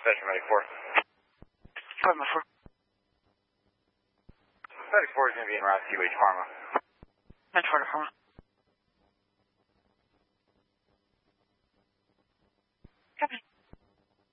Dispatcher 94. 5-4. 94 is going to be en route to UH Pharma. 94 to Pharma.